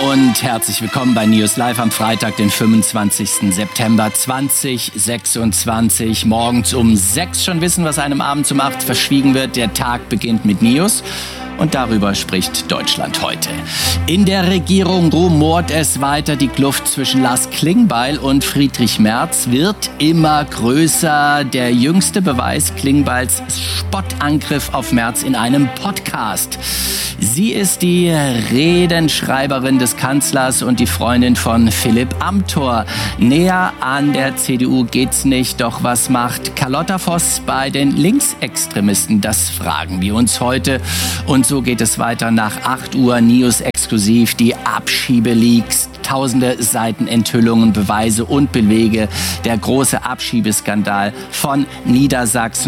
und herzlich willkommen bei News Live am Freitag, den 25. September 2026. Morgens um 6 schon wissen, was einem abends um 8 verschwiegen wird. Der Tag beginnt mit News. Und darüber spricht Deutschland heute. In der Regierung rumort es weiter. Die Kluft zwischen Lars Klingbeil und Friedrich Merz wird immer größer. Der jüngste Beweis: Klingbeils Spottangriff auf Merz in einem Podcast. Sie ist die Redenschreiberin des Kanzlers und die Freundin von Philipp Amthor. Näher an der CDU geht's nicht. Doch was macht Carlotta Voss bei den Linksextremisten? Das fragen wir uns heute. Und so geht es weiter nach 8 Uhr. News exklusiv, die Abschiebeleaks. Tausende Seiten Enthüllungen, Beweise und Belege. Der große Abschiebeskandal von Niedersachsen.